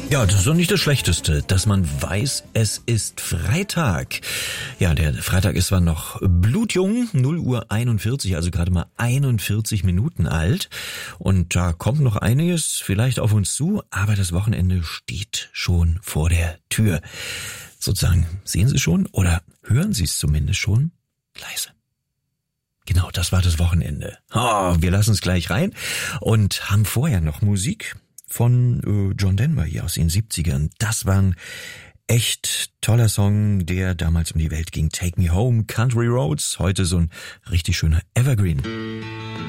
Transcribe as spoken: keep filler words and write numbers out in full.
Ja, das ist doch nicht das Schlechteste, dass man weiß, es ist Freitag. Ja, der Freitag ist zwar noch blutjung, null Uhr einundvierzig, also gerade mal einundvierzig Minuten alt. Und da kommt noch einiges vielleicht auf uns zu, aber das Wochenende steht schon vor der Tür. Sozusagen, sehen Sie schon oder hören Sie es zumindest schon? Leise. Genau, das war das Wochenende. Oh, wir lassen es gleich rein und haben vorher noch Musik von äh, John Denver hier aus den siebzigern. Das war ein echt toller Song, der damals um die Welt ging. Take Me Home, Country Roads, heute so ein richtig schöner Evergreen.